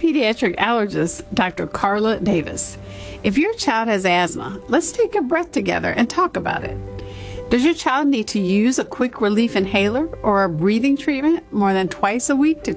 pediatric allergist, Dr. Carla Davis. If your child has asthma, let's take a breath together and talk about it. Does your child need to use a quick relief inhaler or a breathing treatment more than twice a week to